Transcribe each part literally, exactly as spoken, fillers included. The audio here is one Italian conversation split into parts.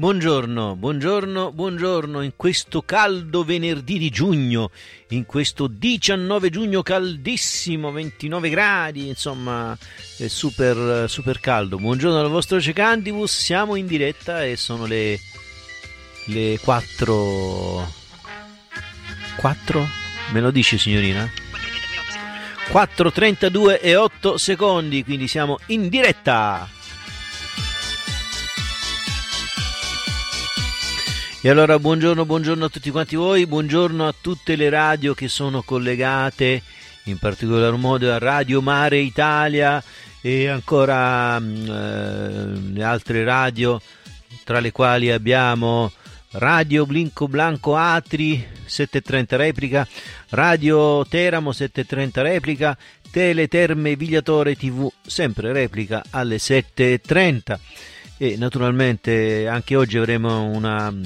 Buongiorno, buongiorno, buongiorno in questo caldo venerdì di giugno, in questo diciannove giugno caldissimo, ventinove gradi, insomma è super, super caldo. Buongiorno dal vostro Cecantibus, siamo in diretta e sono le, le quattro... quattro? Me lo dice signorina? quattro e trentadue e otto secondi, quindi siamo in diretta. E allora buongiorno, buongiorno a tutti quanti voi, buongiorno a tutte le radio che sono collegate, in particolar modo a Radio Mare Italia e ancora eh, le altre radio, tra le quali abbiamo Radio Blinco Blanco Atri sette e trenta replica, Radio Teramo sette e trenta replica, Teleterme Vigliatore tivù sempre replica alle sette e trenta e naturalmente anche oggi avremo una...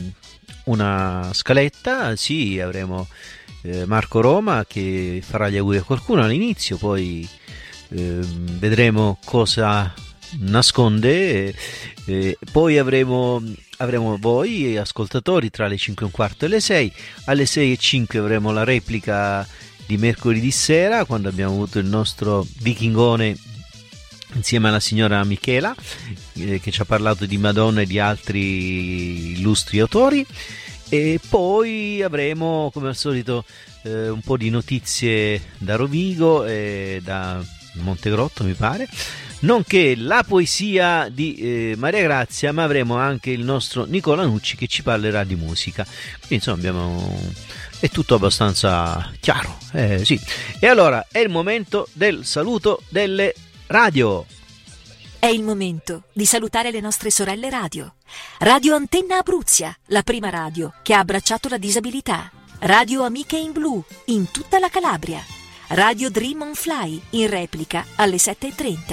una scaletta, sì, avremo eh, Marco Roma che farà gli auguri a qualcuno all'inizio, poi eh, vedremo cosa nasconde, eh, poi avremo, avremo voi ascoltatori tra le cinque e un quarto e le sei, alle sei e cinque avremo la replica di mercoledì sera quando abbiamo avuto il nostro vichingone insieme alla signora Michela eh, che ci ha parlato di Madonna e di altri illustri autori, e poi avremo come al solito eh, un po' di notizie da Rovigo e da Montegrotto mi pare, nonché la poesia di eh, Maria Grazia, ma avremo anche il nostro Nicola Nucci che ci parlerà di musica, quindi insomma abbiamo... è tutto abbastanza chiaro, eh, sì. E allora è il momento del saluto delle radio. È il momento di salutare le nostre sorelle radio. Radio Antenna Abruzia, la prima radio che ha abbracciato la disabilità. Radio Amiche in Blu, in tutta la Calabria. Radio Dream on Fly, in replica alle sette e trenta.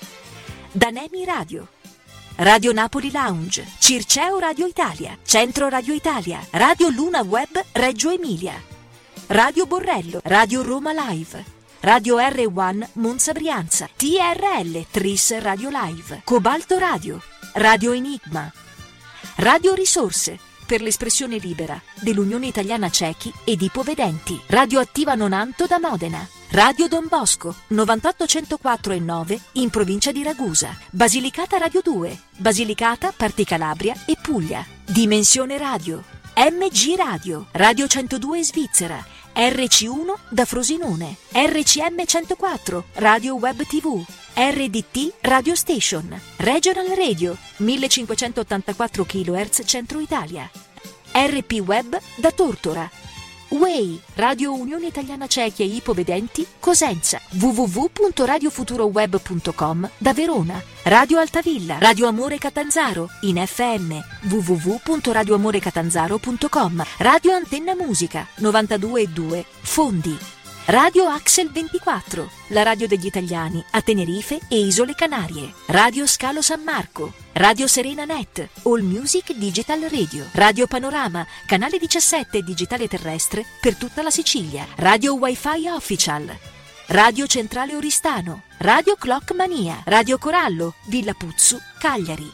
Danemi Radio. Radio Napoli Lounge, Circeo Radio Italia, Centro Radio Italia, Radio Luna Web Reggio Emilia. Radio Borrello, Radio Roma Live. Radio R uno Monza Brianza, T R L Tris Radio Live, Cobalto Radio, Radio Enigma, Radio Risorse per l'espressione libera dell'Unione Italiana Ciechi ed Ipovedenti, Radio Attiva Nonanto da Modena, Radio Don Bosco novantotto centoquattro e nove in provincia di Ragusa, Basilicata Radio due, Basilicata, Parti Calabria e Puglia, Dimensione Radio, M G Radio, Radio centodue Svizzera, R C uno da Frosinone, R C M centoquattro, Radio Web tivù, R D T Radio Station, Regional Radio, millecinquecentottantaquattro chilohertz Centro Italia, R P Web da Tortora, U E I, Radio Unione Italiana Ciechi e Ipovedenti, Cosenza, w w w punto radio futuro web punto com da Verona, Radio Altavilla, Radio Amore Catanzaro, in F M, w w w punto radio amore catanzaro punto com, Radio Antenna Musica, novantadue e due, Fondi, Radio Axel ventiquattro, la radio degli italiani a Tenerife e Isole Canarie, Radio Scalo San Marco, Radio Serena Net, All Music Digital Radio, Radio Panorama, canale diciassette digitale terrestre per tutta la Sicilia, Radio Wi-Fi Official, Radio Centrale Oristano, Radio Clock Mania, Radio Corallo, Villa Puzzu, Cagliari,